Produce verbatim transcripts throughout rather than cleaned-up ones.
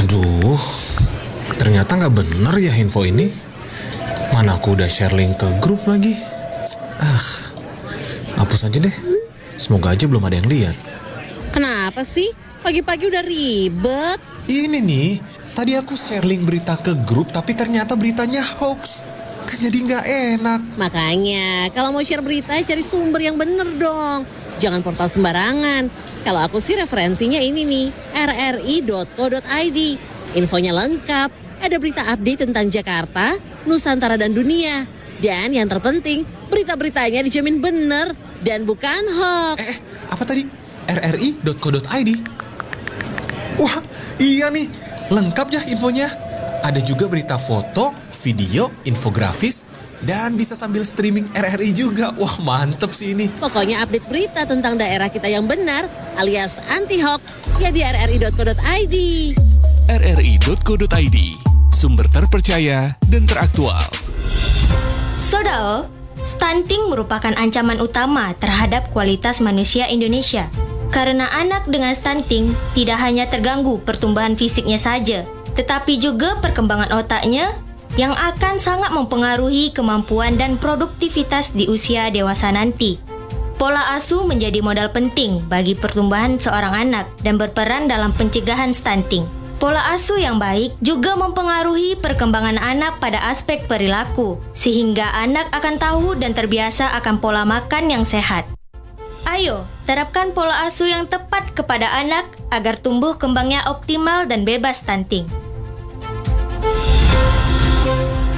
Aduh, ternyata nggak bener ya info ini. Mana aku udah share link ke grup lagi. Ah, hapus aja deh. Semoga aja belum ada yang lihat. Kenapa sih? Pagi-pagi udah ribet. Ini nih, tadi aku share link berita ke grup tapi ternyata beritanya hoax. Kan jadi nggak enak. Makanya, kalau mau share berita cari sumber yang bener dong. Jangan portal sembarangan. Kalau aku sih referensinya ini nih, r r i dot co dot i d. Infonya lengkap, ada berita update tentang Jakarta, Nusantara dan dunia. Dan yang terpenting, berita-beritanya dijamin bener dan bukan hoax. Eh, eh apa tadi? r r i dot co dot i d. Wah, iya nih, lengkap ya infonya. Ada juga berita foto, video, infografis, dan bisa sambil streaming R R I juga. Wah, mantep sih ini. Pokoknya update berita tentang daerah kita yang benar alias anti-hoax ya di r r i dot co dot i d. r r i dot co dot i d, sumber terpercaya dan teraktual. Saudara, stunting merupakan ancaman utama terhadap kualitas manusia Indonesia. Karena anak dengan stunting tidak hanya terganggu pertumbuhan fisiknya saja, tetapi juga perkembangan otaknya yang akan sangat mempengaruhi kemampuan dan produktivitas di usia dewasa nanti. Pola asuh menjadi modal penting bagi pertumbuhan seorang anak dan berperan dalam pencegahan stunting. Pola asuh yang baik juga mempengaruhi perkembangan anak pada aspek perilaku, sehingga anak akan tahu dan terbiasa akan pola makan yang sehat. Ayo, terapkan pola asuh yang tepat kepada anak agar tumbuh kembangnya optimal dan bebas stunting.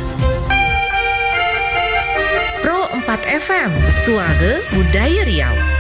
Pro empat F M, Suara Budaya Riau.